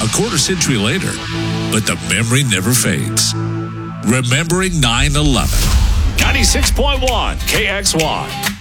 a quarter century later, but the memory never fades. Remembering 9/11. 96.1 KXY.